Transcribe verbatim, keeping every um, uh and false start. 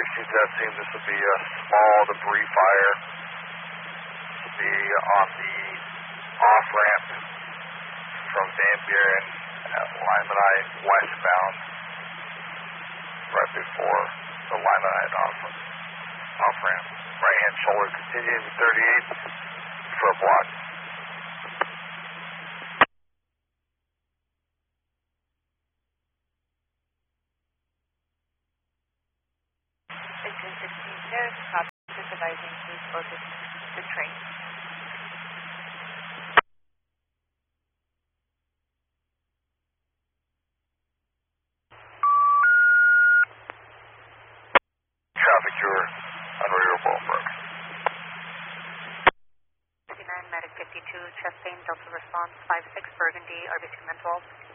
sixty testing. This will be a small debris fire. This will be on the off-ramp from Van Buren at Limonite westbound, right before the Limonite off, off-ramp. Right-hand shoulder continuing to thirty-eight for a block. sixteen sixteen Paris, copy, supervising, please go to the train. Traffic, you're on radar Ballpark. fifty-nine, Medic fifty-two, chest pain, Delta response, five six Burgundy, R B C Mental.